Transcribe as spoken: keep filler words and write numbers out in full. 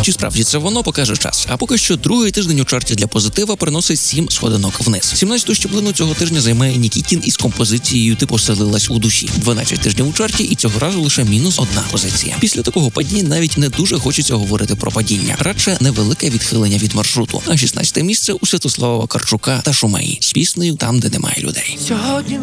Чи справді це воно, покаже час. А поки що другий тиждень у чарті для позитива приносить сім сходинок вниз. сімнадцяту щеблину цього тижня займає Нікітін із композицією «Ти поселилась у душі». дванадцять тижнів у чарті і цього разу лише мінус одна позиція. Після такого падіння навіть не дуже хочеться говорити про падіння. Радше невелике відхилення від маршруту. А шістнадцяте місце у Святослава Вакарчука та Шумеї з піснею «Там, де немає людей». Сьогодні